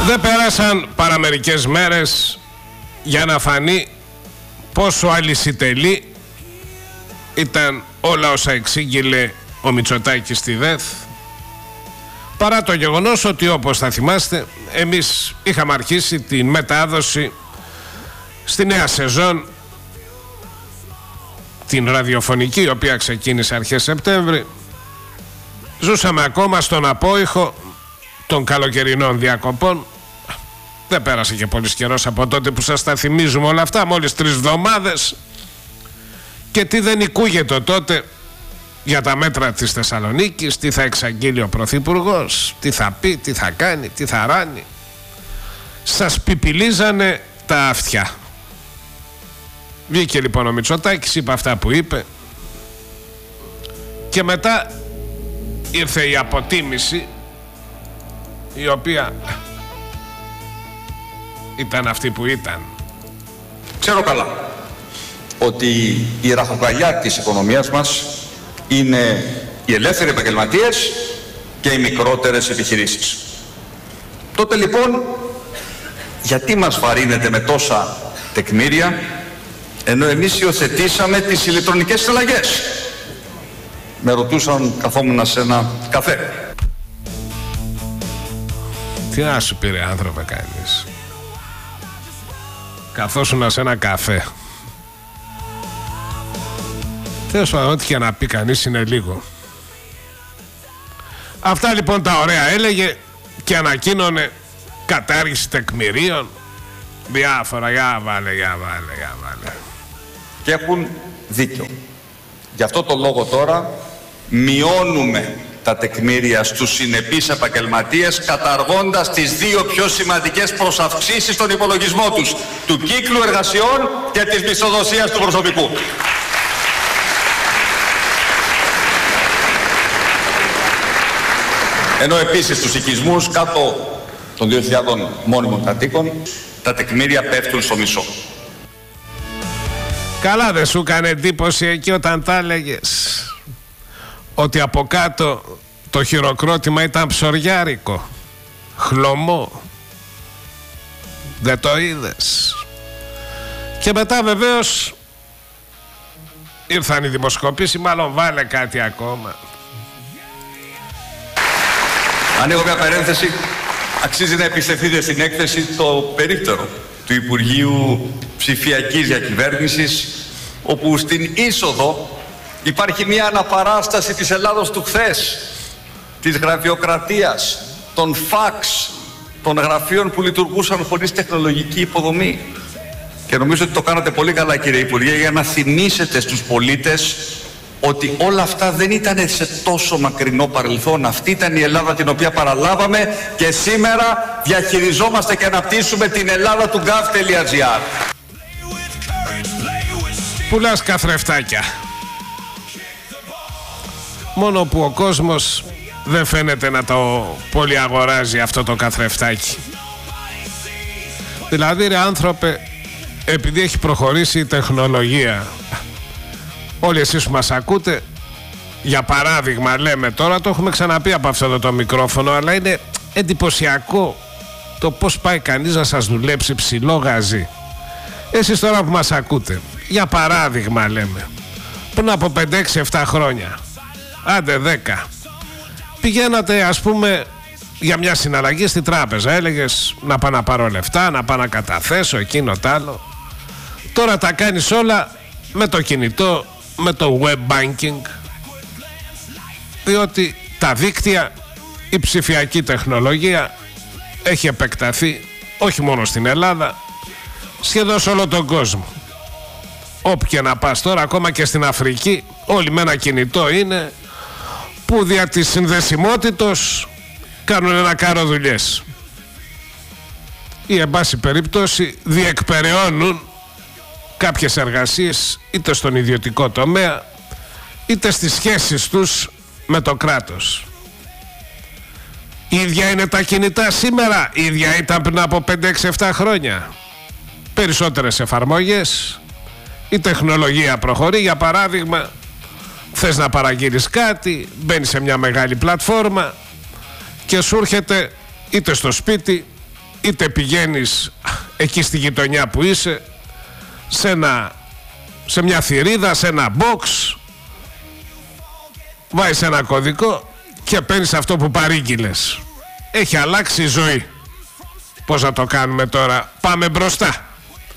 Δεν πέρασαν παρά μερικές μέρες για να φανεί πόσο αλυσιτελή ήταν όλα όσα εξήγηλε ο Μητσοτάκης στη ΔΕΘ, παρά το γεγονός ότι, όπως θα θυμάστε, εμείς είχαμε αρχίσει την μετάδοση στη νέα σεζόν, την ραδιοφωνική, η οποία ξεκίνησε αρχές Σεπτέμβρη. Ζούσαμε ακόμα στον απόϊχο των καλοκαιρινών διακοπών. Δεν πέρασε και πολύς καιρός από τότε που σας τα θυμίζουμε όλα αυτά, μόλις 3 εβδομάδες. Και τι δεν ακούγεται τότε για τα μέτρα της Θεσσαλονίκης, τι θα εξαγγείλει ο Πρωθυπουργός, τι θα πει, τι θα κάνει, τι θα ράνει. Σας πιπιλίζανε τα αυτιά. Βγήκε λοιπόν ο Μητσοτάκης, είπε αυτά που είπε, και μετά ήρθε η αποτίμηση, η οποία ήταν αυτή που ήταν. Ξέρω καλά ότι η ραχοκαλιά της οικονομίας μας είναι οι ελεύθεροι επαγγελματίες και οι μικρότερες επιχειρήσεις. Τότε λοιπόν, γιατί μας βαρύνετε με τόσα τεκμήρια, ενώ εμείς υιοθετήσαμε τις ηλεκτρονικές συναλλαγές? Με ρωτούσαν, καθόμουν σε ένα καφέ. Τι να σου πει, ρε άνθρωπε, κάνεις? Καθόσουνα σε ένα καφέ. Τέλος πάντων, ό,τι και να πει κανείς είναι λίγο. Αυτά λοιπόν τα ωραία έλεγε και ανακοίνωνε κατάργηση τεκμηρίων, διάφορα, για βάλε. Και έχουν δίκιο. Γι' αυτό το λόγο τώρα μειώνουμε τα τεκμήρια στους συνεπείς επαγγελματίες, καταργώντας τις 2 πιο σημαντικές προσαυξήσεις στον υπολογισμό τους, του κύκλου εργασιών και της μισθοδοσίας του προσωπικού. Ενώ επίσης στους οικισμούς κάτω των 2.000 μόνιμων κατοίκων τα τεκμήρια πέφτουν στο μισό. Καλά, δεν σου έκανε εντύπωση εκεί όταν τα έλεγες ότι από κάτω το χειροκρότημα ήταν ψωριάρικο, χλωμό? Δεν το είδες? Και μετά βεβαίως ήρθαν οι δημοσκοπήσεις, μάλλον βάλε κάτι ακόμα. Ανοίγω μια παρένθεση. Αξίζει να επιστηθείτε στην έκθεση το περίπτερο του Υπουργείου Ψηφιακής Διακυβέρνησης, όπου στην είσοδο υπάρχει μια αναπαράσταση της Ελλάδος του χθες, της γραφειοκρατίας, των φαξ, των γραφείων που λειτουργούσαν χωρίς τεχνολογική υποδομή. Και νομίζω ότι το κάνατε πολύ καλά, κύριε Υπουργέ, για να θυμίσετε στους πολίτες ότι όλα αυτά δεν ήταν σε τόσο μακρινό παρελθόν. Αυτή ήταν η Ελλάδα την οποία παραλάβαμε και σήμερα διαχειριζόμαστε και αναπτύσσουμε την Ελλάδα του gov.gr. Πουλάς καθρεφτάκια. Μόνο που ο κόσμος δεν φαίνεται να το πολύ αγοράζει αυτό το καθρεφτάκι. Δηλαδή, ρε άνθρωπε, επειδή έχει προχωρήσει η τεχνολογία, όλοι εσείς που μας ακούτε, για παράδειγμα λέμε τώρα, το έχουμε ξαναπεί από αυτό το μικρόφωνο, αλλά είναι εντυπωσιακό το πώς πάει κανείς να σας δουλέψει ψηλό γαζί. Εσείς τώρα που μας ακούτε, για παράδειγμα λέμε, πριν από 5-6-7 χρόνια, άντε 10, πηγαίνατε ας πούμε για μια συναλλαγή στη τράπεζα, έλεγες να πάω να πάρω λεφτά, να πάω να καταθέσω εκείνο τ' άλλο. Τώρα τα κάνεις όλα με το κινητό, με το web banking, διότι τα δίκτυα, η ψηφιακή τεχνολογία έχει επεκταθεί όχι μόνο στην Ελλάδα, σχεδόν σε όλο τον κόσμο. Όπου και να πας τώρα, ακόμα και στην Αφρική, όλοι με ένα κινητό είναι, που δια της συνδεσιμότητος κάνουν ένα κάρο δουλειές ή εν πάση περιπτώσει διεκπεραιώνουν κάποιες εργασίες είτε στον ιδιωτικό τομέα είτε στις σχέσεις τους με το κράτος. Ίδια είναι τα κινητά σήμερα, ίδια ήταν πριν από 5-6-7 χρόνια. Περισσότερες εφαρμογές, η τεχνολογία προχωρεί. Για παράδειγμα, θες να παραγγείλεις κάτι, μπαίνεις σε μια μεγάλη πλατφόρμα και σου έρχεται είτε στο σπίτι είτε πηγαίνεις εκεί στη γειτονιά που είσαι, σε μια θηρίδα, σε ένα box, βάζεις ένα κωδικό και παίρνεις αυτό που παρήγγειλες. Έχει αλλάξει η ζωή. Πώς να το κάνουμε τώρα? Πάμε μπροστά.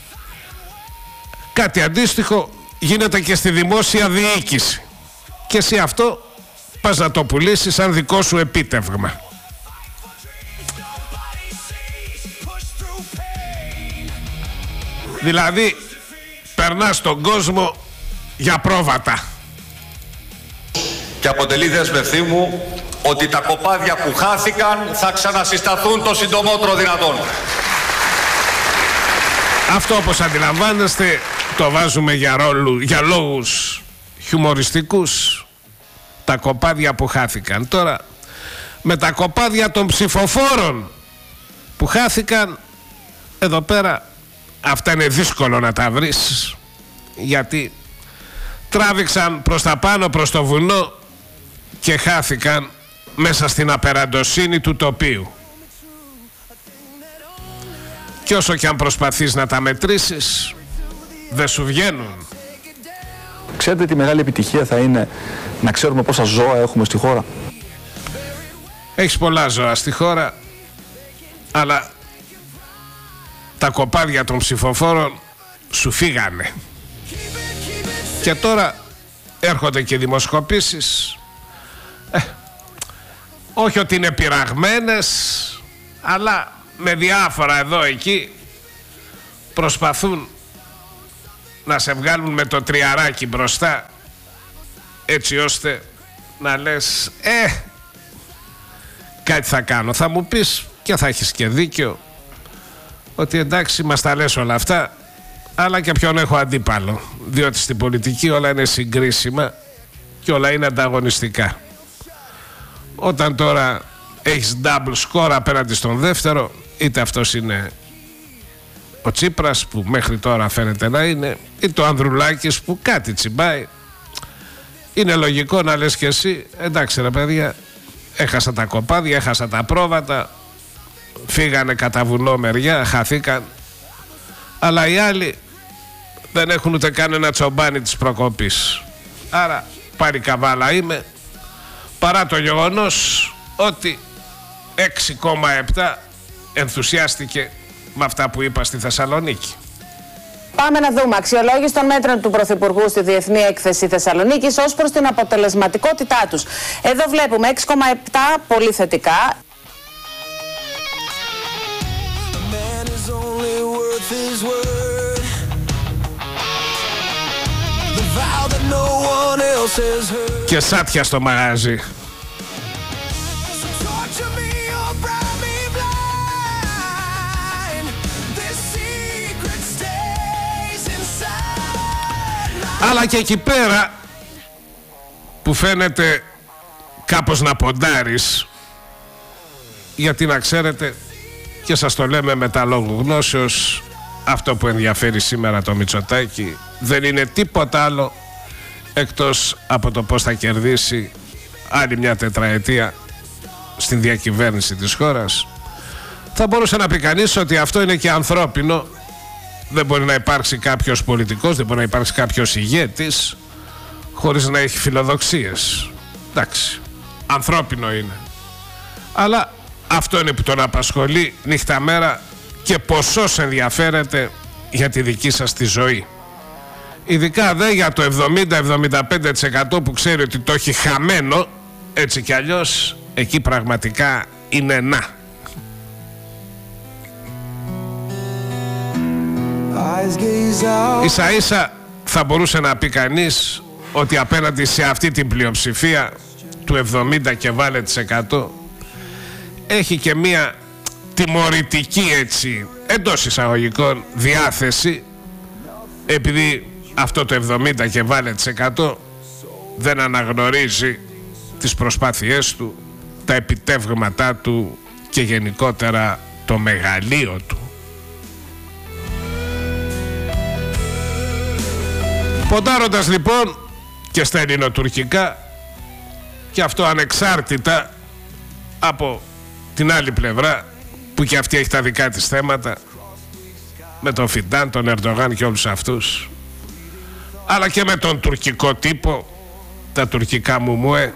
Κάτι αντίστοιχο γίνεται και στη δημόσια διοίκηση. Και εσύ αυτό πας να το πουλήσεις σαν δικό σου επίτευγμα. Δηλαδή περνάς τον κόσμο για πρόβατα. Και αποτελεί δέσμευσή μου ότι τα κοπάδια που χάθηκαν θα ξανασυσταθούν το συντομότερο δυνατόν. Αυτό, όπως αντιλαμβάνεστε, το βάζουμε για λόγους χιουμοριστικούς. Τα κοπάδια που χάθηκαν. Τώρα, με τα κοπάδια των ψηφοφόρων που χάθηκαν, εδώ πέρα αυτά είναι δύσκολο να τα βρεις, γιατί τράβηξαν προς τα πάνω, προς το βουνό, και χάθηκαν μέσα στην απεραντοσύνη του τοπίου. Και όσο και αν προσπαθείς να τα μετρήσεις, δεν σου βγαίνουν. Ξέρετε τι μεγάλη επιτυχία θα είναι να ξέρουμε πόσα ζώα έχουμε στη χώρα? Έχεις πολλά ζώα στη χώρα, αλλά τα κοπάδια των ψηφοφόρων σου φύγανε. Και τώρα έρχονται και δημοσκοπήσεις. Όχι ότι είναι πειραγμένες, αλλά με διάφορα εδώ εκεί προσπαθούν να σε βγάλουν με το τριαράκι μπροστά, έτσι ώστε να λες κάτι θα κάνω. Θα μου πεις, και θα έχεις και δίκιο, ότι εντάξει μας τα λες όλα αυτά, αλλά και ποιον έχω αντίπαλο, διότι στην πολιτική όλα είναι συγκρίσιμα και όλα είναι ανταγωνιστικά. Όταν τώρα έχεις double score απέναντι στον δεύτερο, είτε αυτός είναι ο Τσίπρας που μέχρι τώρα φαίνεται να είναι, ή το Ανδρουλάκης που κάτι τσιμπάει, είναι λογικό να λες και εσύ, εντάξει ρε παιδιά, έχασα τα κοπάδια, έχασα τα πρόβατα, φύγανε κατά βουνό μεριά, χαθήκαν, αλλά οι άλλοι δεν έχουν ούτε καν ένα τσομπάνι της προκοπής. Άρα πάρει καβάλα είμαι, παρά το γεγονός ότι 6,7 ενθουσιάστηκε με αυτά που είπα στη Θεσσαλονίκη. Πάμε να δούμε αξιολόγηση των μέτρων του Πρωθυπουργού στη Διεθνή Έκθεση Θεσσαλονίκης ως προς την αποτελεσματικότητά τους. Εδώ βλέπουμε 6,7 πολύ θετικά. Και σάτια στο μαγάζι. Αλλά και εκεί πέρα που φαίνεται κάπως να ποντάρεις, γιατί να ξέρετε, και σας το λέμε με τα λόγου γνώσεως, αυτό που ενδιαφέρει σήμερα το Μητσοτάκη δεν είναι τίποτα άλλο εκτός από το πώς θα κερδίσει άλλη μια τετραετία στην διακυβέρνηση της χώρας. Θα μπορούσε να πει κανείς ότι αυτό είναι και ανθρώπινο. Δεν μπορεί να υπάρξει κάποιος πολιτικός, δεν μπορεί να υπάρξει κάποιος ηγέτης χωρίς να έχει φιλοδοξίες. Εντάξει, ανθρώπινο είναι. Αλλά αυτό είναι που τον απασχολεί νύχτα μέρα και ποσός ενδιαφέρεται για τη δική σας τη ζωή. Ειδικά δε για το 70-75% που ξέρει ότι το έχει χαμένο, έτσι κι αλλιώς εκεί πραγματικά είναι να. Ίσα ίσα θα μπορούσε να πει κανείς ότι απέναντι σε αυτή την πλειοψηφία του 70 και βάλε %, έχει και μία τιμωρητική, έτσι εντός εισαγωγικών, διάθεση, επειδή αυτό το 70 και βάλε %, δεν αναγνωρίζει τις προσπάθειές του, τα επιτεύγματά του και γενικότερα το μεγαλείο του. Ποντάροντας λοιπόν και στα ελληνοτουρκικά, και αυτό ανεξάρτητα από την άλλη πλευρά που και αυτή έχει τα δικά της θέματα με τον Φιντάν, τον Ερντογάν και όλους αυτούς, αλλά και με τον τουρκικό τύπο, τα τουρκικά μουμούε.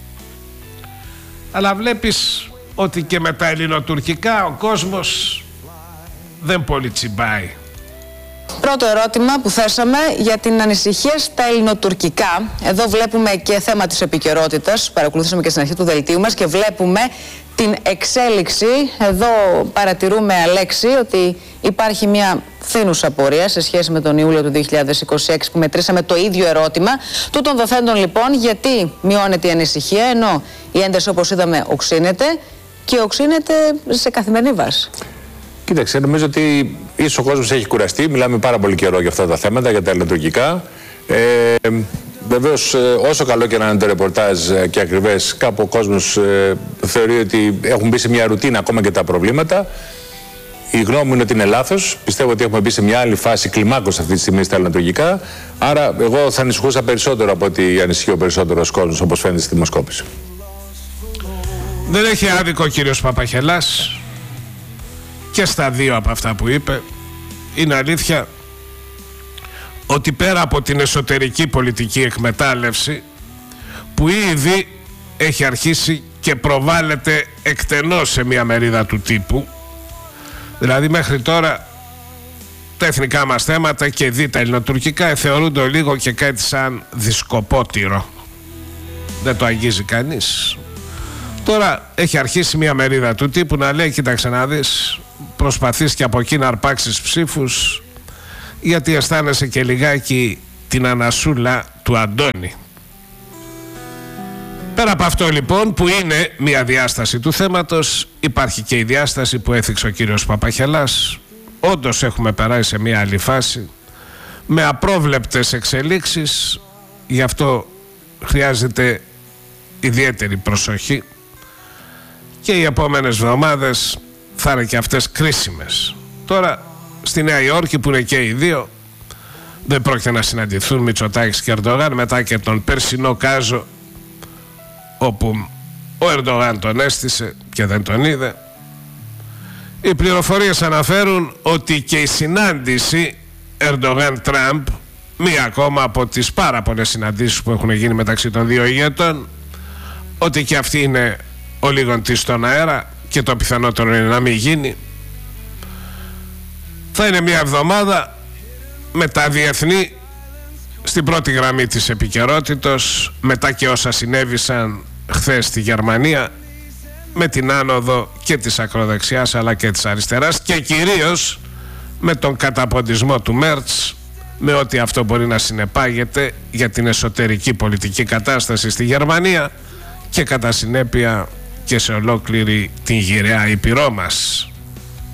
Αλλά βλέπεις ότι και με τα ελληνοτουρκικά ο κόσμος δεν πολύ τσιμπάει. Πρώτο ερώτημα που θέσαμε για την ανησυχία στα ελληνοτουρκικά. Εδώ βλέπουμε και θέμα της επικαιρότητας. Παρακολουθήσαμε και στην αρχή του δελτίου μας και βλέπουμε την εξέλιξη. Εδώ παρατηρούμε, Αλέξη, ότι υπάρχει μια φθήνουσα πορεία σε σχέση με τον Ιούλιο του 2026 που μετρήσαμε το ίδιο ερώτημα. Τούτων δοθέντων λοιπόν, γιατί μειώνεται η ανησυχία ενώ η ένταση, όπως είδαμε, οξύνεται και οξύνεται σε καθημερινή βάση? Κοίταξε, νομίζω ότι ίσως ο κόσμος έχει κουραστεί. Μιλάμε πάρα πολύ καιρό για αυτά τα θέματα, για τα ελληνοτουρκικά. Βεβαίως, όσο καλό και να είναι το ρεπορτάζ και ακριβές, κάπου ο κόσμος θεωρεί ότι έχουν μπει σε μια ρουτίνα ακόμα και τα προβλήματα. Η γνώμη μου είναι ότι είναι λάθος. Πιστεύω ότι έχουμε μπει σε μια άλλη φάση κλιμάκωση αυτή τη στιγμή στα ελληνοτουρκικά. Άρα, εγώ θα ανησυχούσα περισσότερο από ότι ανησυχεί ο περισσότερος κόσμος, όπως φαίνεται στη δημοσκόπηση. Δεν έχει άδικο ο κύριος Παπαχελάς και στα δύο από αυτά που είπε. Είναι αλήθεια ότι πέρα από την εσωτερική πολιτική εκμετάλλευση που ήδη έχει αρχίσει και προβάλλεται εκτενώς σε μια μερίδα του τύπου, δηλαδή μέχρι τώρα τα εθνικά μας θέματα και δι τα ελληνοτουρκικά θεωρούνται λίγο και κάτι σαν δισκοπότηρο, δεν το αγγίζει κανείς. Τώρα έχει αρχίσει μια μερίδα του τύπου να λέει, κοίταξε να δεις, προσπαθείς και από εκεί να αρπάξεις ψήφους γιατί αισθάνεσαι και λιγάκι την ανασούλα του Αντώνη. Πέρα από αυτό λοιπόν, που είναι μια διάσταση του θέματος, υπάρχει και η διάσταση που έθιξε ο κύριος Παπαχελάς. Όντως έχουμε περάσει σε μια άλλη φάση με απρόβλεπτες εξελίξεις, γι' αυτό χρειάζεται ιδιαίτερη προσοχή και οι επόμενες εβδομάδες θα είναι και αυτές κρίσιμες. Τώρα στη Νέα Υόρκη, που είναι και οι δύο, δεν πρόκειται να συναντηθούν Μητσοτάκης και Ερντογάν μετά και τον περσινό κάζο όπου ο Ερντογάν τον έστησε και δεν τον είδε. Οι πληροφορίες αναφέρουν ότι και η συνάντηση Ερντογάν-Τραμπ, μία ακόμα από τις πάρα πολλές συναντήσεις που έχουν γίνει μεταξύ των δύο ηγετών, ότι και αυτή είναι ο λίγον της στον αέρα και το πιθανότερο είναι να μην γίνει. Θα είναι μια εβδομάδα με τα διεθνή στην πρώτη γραμμή της επικαιρότητος, μετά και όσα συνέβησαν χθες στη Γερμανία με την άνοδο και της ακροδεξιάς αλλά και της αριστεράς και κυρίως με τον καταποντισμό του Μέρτς, με ό,τι αυτό μπορεί να συνεπάγεται για την εσωτερική πολιτική κατάσταση στη Γερμανία και κατά συνέπεια και σε ολόκληρη την γυραιά ήπειρό μας.